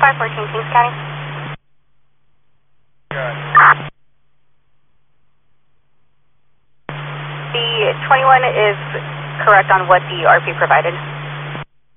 514 Kings County. The 21 is correct on what the RP provided.